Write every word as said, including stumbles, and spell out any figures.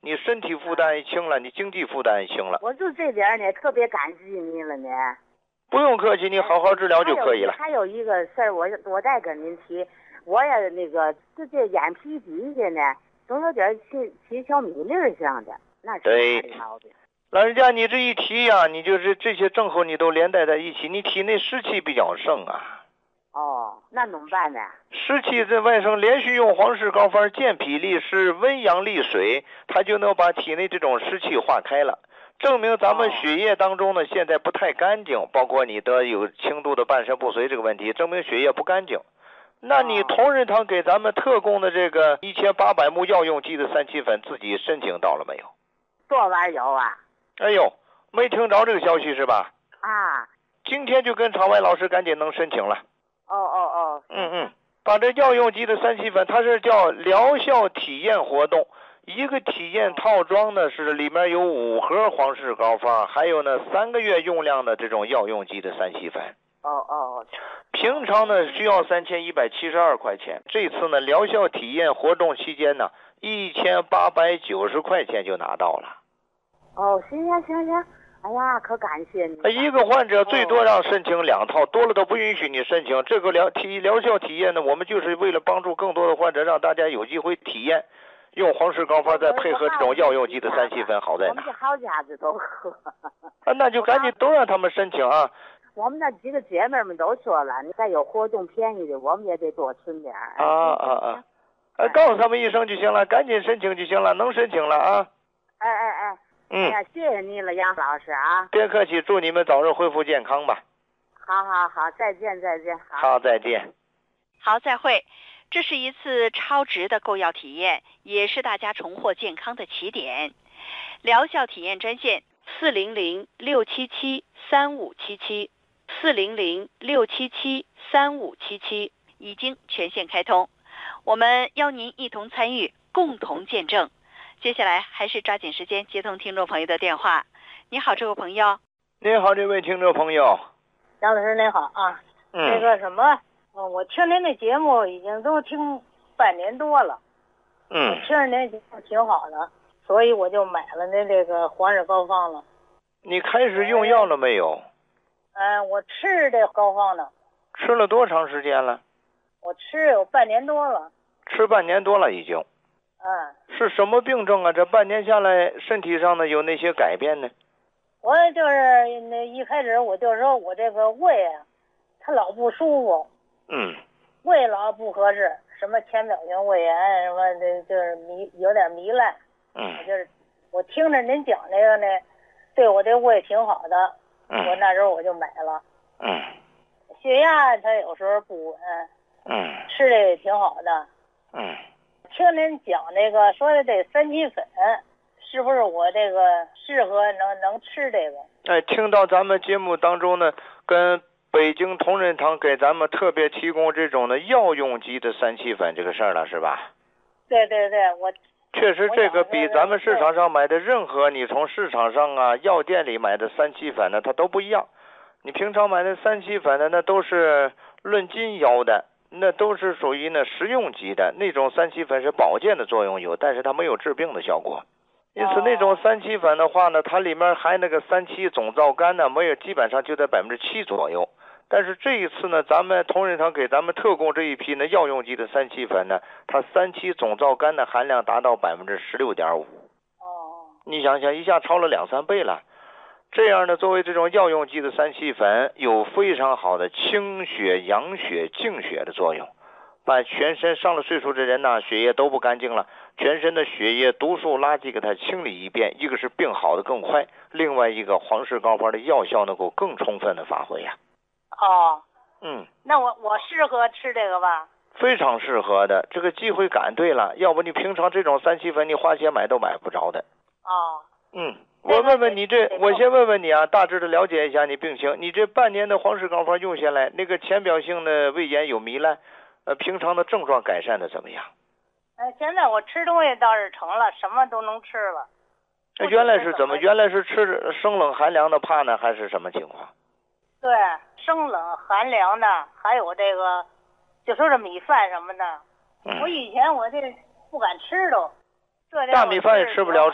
你身体负担也轻了，你经济负担也轻了。 我就这点呢，特别感激你了呢。 不用客气，你好好治疗就可以了。 还有, 还有一个事儿，我我再跟您提，我也那个就这眼皮底下呢，总有点起起小米粒儿像的，那是对。老人家，你这一提呀、啊，你就是这些症候你都连带在一起，你体内湿气比较盛啊。 哦，那怎么办呢？ 湿气在外生，连续用黄氏膏方健脾利湿、温阳利水，它就能把体内这种湿气化开了。证明咱们血液当中呢，现在不太干净，包括你的有轻度的半身不遂这个问题，证明血液不干净。那你同仁堂给咱们特供的这个一千八百目药用鸡的三七粉，自己申请到了没有？ 昨晚有啊。 哎呦，没听着这个消息是吧？ 啊。 今天就跟场外老师赶紧能申请了。 哦哦哦。 嗯嗯，把这药用鸡的三七粉，它是叫疗效体验活动。一个体验套装呢，是里面有五盒黄氏膏方，还有呢三个月用量的这种药用鸡的三七粉。 哦哦。 平常呢需要三千一百七十二块钱，这次呢疗效体验活动期间呢，一千八百九十块钱就拿到了。 哦，行行行行，哎呀，可感谢你。 一个患者最多让申请两套，多了都不允许你申请。这个疗体疗效体验呢，我们就是为了帮助更多的患者，让大家有机会体验。用黄氏膏方再配合这种药用鸡的三七粉，好在哪？ 我们这好家子都喝。 啊，那就赶紧都让他们申请啊！ 我们那几个姐妹们都说了，你再有活动便宜的，我们也得多存点。 啊啊啊！哎，告诉他们一声就行了，赶紧申请就行了，能申请了啊！ 哎哎哎， 嗯， 哎呀，谢谢你了，杨老师啊！ 别客气，祝你们早日恢复健康吧。 好好好，再见再见。 好，好再见。 好，再会。这是一次超值的购药体验，也是大家重获健康的起点。疗效体验专线四零零六七七三五七七，四零零六七七三五七七已经全线开通，我们邀您一同参与，共同见证。接下来还是抓紧时间接通听众朋友的电话。你好，这位朋友。 你好，这位听众朋友。 杨老师您好啊， 嗯， 那个什么。嗯，我听您的节目已经都听半年多了， 嗯， 我听着您节目挺好的，所以我就买了您这个黄氏膏方了。 你开始用药了没有？ 嗯、呃，我吃这膏方呢。 吃了多长时间了？ 我吃有半年多了。 吃半年多了已经。 嗯。 是什么病症啊？这半年下来，身体上呢有那些改变呢？ 我就是那一开始我就说我这个胃啊，它老不舒服。 嗯， 胃老不合适，什么浅表性胃炎，什么的，就是糜有点糜烂。 嗯， 就是我听着您讲这个呢，对我这胃挺好的。 嗯， 我那时候我就买了。 嗯， 血压它有时候不稳。 嗯， 吃的也挺好的。 嗯， 听您讲这个说的这三七粉，是不是我这个适合能能吃这个？ 哎，听到咱们节目当中呢，跟北京同仁堂给咱们特别提供这种的药用鸡的三七粉这个事儿了，是吧？ 对对对，我确实这个比咱们市场上买的任何你从市场上啊药店里买的三七粉呢，它都不一样。你平常买的三七粉呢，那都是论斤要的，那都是属于呢食用级的，那种三七粉是保健的作用有，但是它没有治病的效果。因此那种三七粉的话呢，它里面含那个三七总皂苷呢，没有基本上就在百分之七左右。但是这一次呢，咱们同仁堂给咱们特供这一批呢药用级的三七粉呢，它三七总皂苷的含量达到百分之十六点五。 哦， 你想想，一下超了两三倍了。这样呢，作为这种药用级的三七粉，有非常好的清血、养血、净血的作用，把全身上了岁数的人呢，血液都不干净了，全身的血液毒素垃圾给它清理一遍，一个是病好的更快，另外一个黄氏膏方的药效能够更充分的发挥呀。 哦， 嗯， 那我我适合吃这个吧？ 非常适合的，这个机会赶对了，要不你平常这种三七粉你花钱买都买不着的。 哦， 嗯，我问问你这，我先问问你啊，大致的了解一下你病情。你这半年的黄氏膏方用下来，那个浅表性的胃炎有糜烂，呃，平常的症状改善的怎么样？ 呃，现在我吃东西倒是成了，什么都能吃了。 那原来是怎么？原来是吃生冷寒凉的怕呢，还是什么情况？ 对，生冷寒凉的，还有这个，就说这米饭什么的， 嗯、 我以前我这不敢吃都。这大米饭也吃不了。